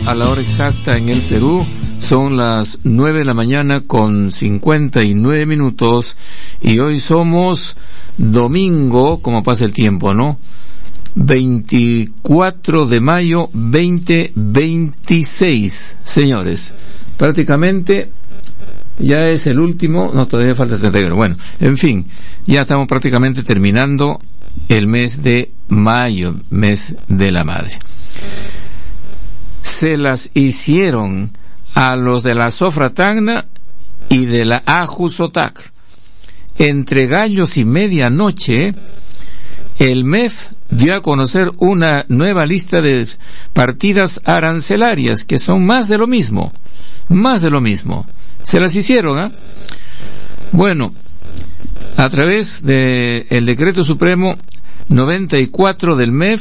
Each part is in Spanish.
a la hora exacta en el Perú. Son las 9 de la mañana con 59 minutos y hoy somos domingo, como pasa el tiempo, ¿no? 24 de mayo 2026, señores. Prácticamente ya es el último, no, todavía falta 31. Bueno, en fin, ya estamos prácticamente terminando el mes de mayo, mes de la madre. Se las hicieron a los de la Sofra Tacna y de la Ajusotac. Entre gallos y medianoche, el MEF dio a conocer una nueva lista de partidas arancelarias que son más de lo mismo. Se las hicieron, ¿eh? Bueno, a través de el Decreto Supremo 94 del MEF,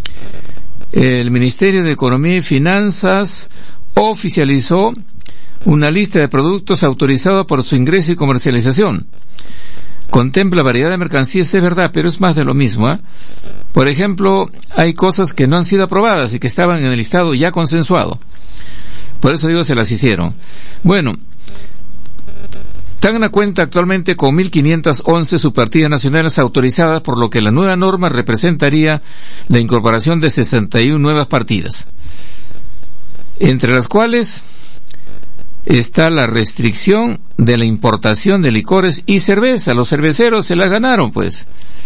el Ministerio de Economía y Finanzas oficializó una lista de productos autorizados por su ingreso y comercialización. Contempla variedad de mercancías, es verdad, pero es más de lo mismo, ¿eh? Por ejemplo, hay cosas que no han sido aprobadas y que estaban en el listado ya consensuado. Por eso digo, se las hicieron. Bueno, Tacna cuenta actualmente con 1.511 subpartidas nacionales autorizadas, por lo que la nueva norma representaría la incorporación de 61 nuevas partidas, entre las cuales está la restricción de la importación de licores y cerveza. Los cerveceros se las ganaron, pues.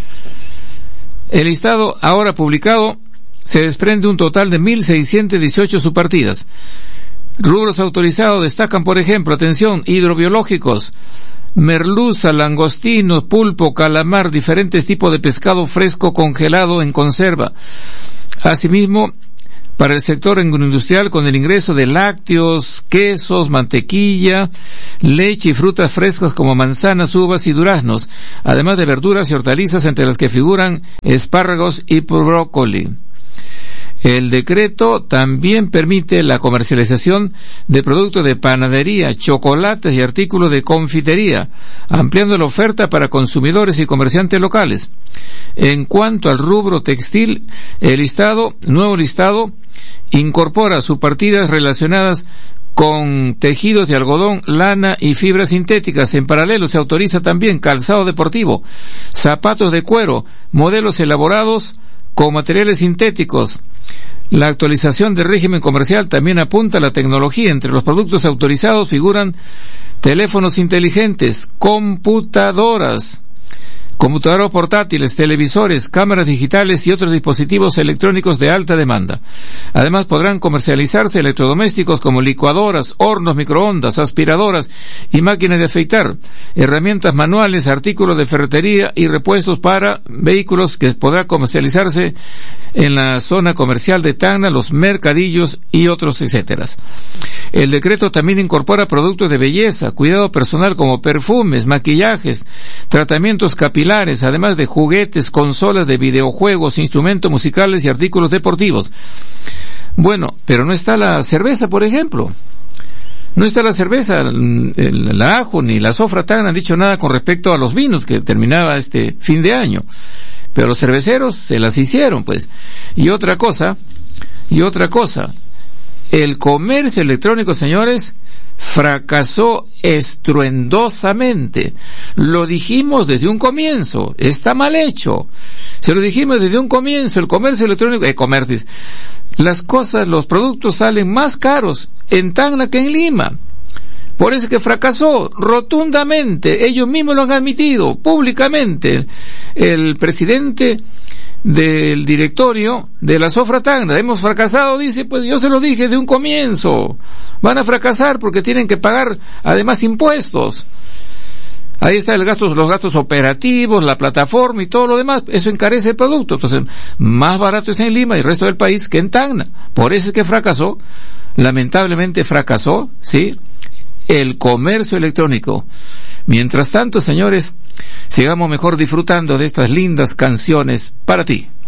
El listado ahora publicado se desprende un total de 1.618 subpartidas. Rubros autorizados destacan, por ejemplo, atención, hidrobiológicos, merluza, langostino, pulpo, calamar, diferentes tipos de pescado fresco congelado en conserva. Asimismo, para el sector agroindustrial, con el ingreso de lácteos, quesos, mantequilla, leche y frutas frescas como manzanas, uvas y duraznos, además de verduras y hortalizas, entre las que figuran espárragos y brócoli. El decreto también permite la comercialización de productos de panadería, chocolates y artículos de confitería, ampliando la oferta para consumidores y comerciantes locales. En cuanto al rubro textil, el nuevo listado incorpora subpartidas relacionadas con tejidos de algodón, lana y fibras sintéticas. En paralelo se autoriza también calzado deportivo, zapatos de cuero, modelos elaborados con materiales sintéticos. La actualización del régimen comercial también apunta a la tecnología. Entre los productos autorizados figuran teléfonos inteligentes, computadoras portátiles, televisores, cámaras digitales y otros dispositivos electrónicos de alta demanda. Además, podrán comercializarse electrodomésticos como licuadoras, hornos, microondas, aspiradoras y máquinas de afeitar, herramientas manuales, artículos de ferretería y repuestos para vehículos, que podrá comercializarse en la zona comercial de Tacna, los mercadillos y otros, etcétera. El decreto también incorpora productos de belleza, cuidado personal como perfumes, maquillajes, tratamientos capilares, además de juguetes, consolas de videojuegos, instrumentos musicales y artículos deportivos. Bueno, pero no está la cerveza, por ejemplo. No está la cerveza, la Ajo ni la Sofra Tacna han dicho nada con respecto a los vinos que terminaba este fin de año. Pero los cerveceros se las hicieron, pues. Y otra cosa, el comercio electrónico, señores, fracasó estruendosamente. Lo dijimos desde un comienzo, está mal hecho. Se lo dijimos desde un comienzo, el comercio electrónico, los productos salen más caros en Tacna que en Lima. Por eso es que fracasó rotundamente. Ellos mismos lo han admitido públicamente. El presidente del directorio de la Sofra Tacna, hemos fracasado, dice, pues yo se lo dije de un comienzo. Van a fracasar porque tienen que pagar además impuestos. Ahí está los gastos operativos, la plataforma y todo lo demás. Eso encarece el producto. Entonces, más barato es en Lima y el resto del país que en Tacna. Por eso es que fracasó. Lamentablemente fracasó, ¿sí?, el comercio electrónico. Mientras tanto, señores, sigamos mejor disfrutando de estas lindas canciones para ti.